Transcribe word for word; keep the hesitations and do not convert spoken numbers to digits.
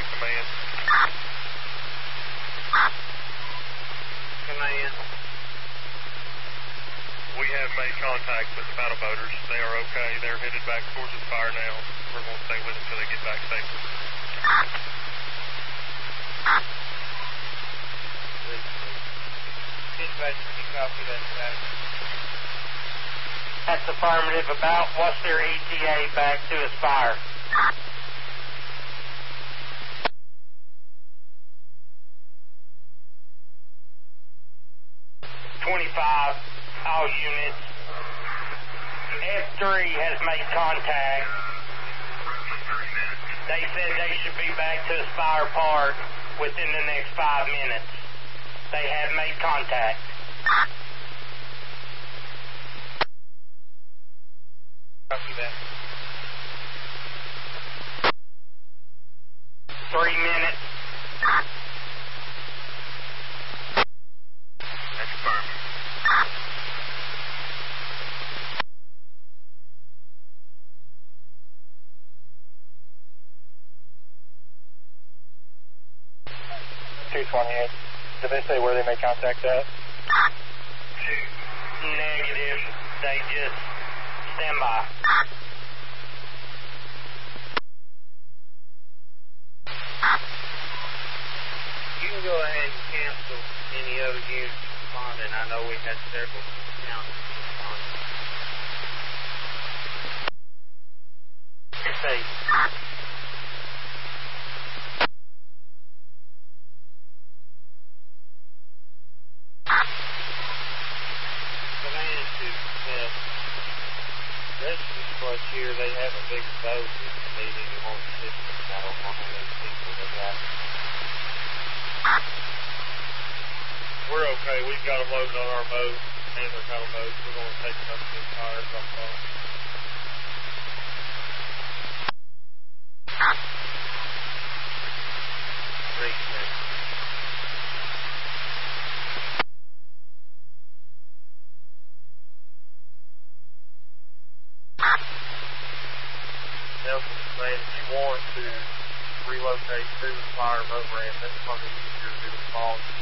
to command. Command. We have made contact with the battle boaters. They are okay. They're headed back towards the fire now. We're going to stay with them until they get back safely. Dispatch, can you copy that back? That's affirmative. About what's their E T A back to Aspire? twenty-five, all units. F three has made contact. They said they should be back to Aspire Park within the next five minutes. They have made contact. Copy that. Three minutes. That's firm. two twenty-eight. Did they say where they made contact at? Negative. They just stand by. You can go ahead and cancel any other units responding. I know we had several counties responding. Say. Command to uh, rescue squad here. They have a big boat if you need any more assistance. I don't know how many people they got. We're okay. We've got them loaded on our boat. Handler got them loaded. We're going to take them up to the fire drop off. Three seconds. Nelson is saying if you want to relocate through the fire boat ramp, that's probably easier to do the fall.